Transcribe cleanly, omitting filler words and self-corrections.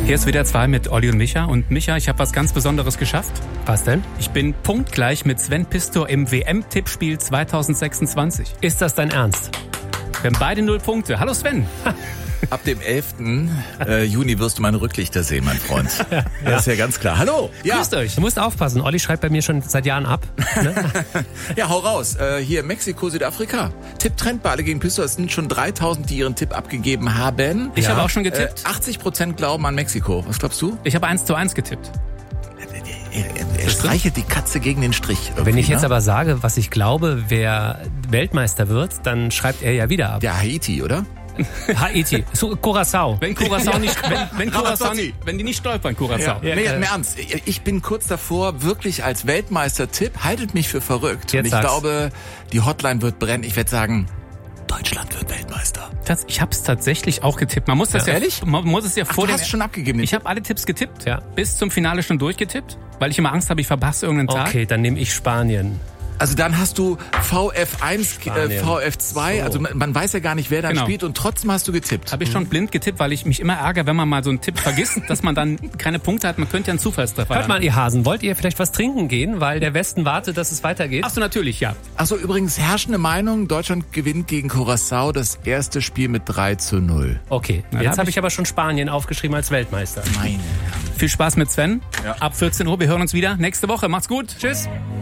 Hier ist WDR 2 mit Olli und Micha. Und Micha, ich habe was ganz Besonderes geschafft. Was denn? Ich bin punktgleich mit Sven Pistor im WM-Tippspiel 2026. Ist das dein Ernst? Wir haben beide 0 Punkte. Hallo Sven. Ab dem 11. Juni wirst du meine Rücklichter sehen, mein Freund. Das ist ja ganz klar. Hallo. Ja. Grüßt euch. Du musst aufpassen. Olli schreibt bei mir schon seit Jahren ab. Ne? Ja, hau raus. Hier Mexiko, Südafrika. Tipp-Trend bei alle gegen Pistor. Es sind schon 3000, die ihren Tipp abgegeben haben. Ich habe auch schon getippt. 80% glauben an Mexiko. Was glaubst du? Ich habe 1:1 getippt. Er streichelt die Katze gegen den Strich. Wenn ich jetzt aber sage, was ich glaube, wer Weltmeister wird, dann schreibt er ja wieder ab. Ja, Haiti, oder? Haiti, Curaçao. Wenn Curaçao nicht, wenn die nicht stolpern, Curaçao. Nee, im Ernst. Ich bin kurz davor, wirklich als Weltmeister-Tipp, haltet mich für verrückt. Jetzt Und ich sag's. glaube, die Hotline wird brennen. Ich werde sagen, Deutschland wird Weltmeister. Ich habe es tatsächlich auch getippt. Man muss das ehrlich? Man muss es ja vor du dem. hast schon abgegeben. Ich habe alle Tipps getippt. Ja. Bis zum Finale schon durchgetippt, weil ich immer Angst habe, ich verpasse irgendeinen Tag. Okay, dann nehme ich Spanien. Also dann hast du VF1, Spanien. VF2, So. also man weiß ja gar nicht, wer dann Genau. spielt und trotzdem hast du getippt. Habe ich schon blind getippt, weil ich mich immer ärgere, wenn man mal so einen Tipp vergisst, dass man dann keine Punkte hat. Man könnte ja einen Zufallstreffer Hört haben. mal, ihr Hasen, wollt ihr vielleicht was trinken gehen, weil der Westen wartet, dass es weitergeht? Ach so, natürlich, ja. Achso, übrigens herrschende Meinung, Deutschland gewinnt gegen Curaçao das erste Spiel mit 3:0. Okay, dann jetzt hab habe ich aber schon Spanien aufgeschrieben als Weltmeister. Meine. Viel Spaß mit Sven. Ja. Ab 14 Uhr. Wir hören uns wieder nächste Woche. Macht's gut. Tschüss.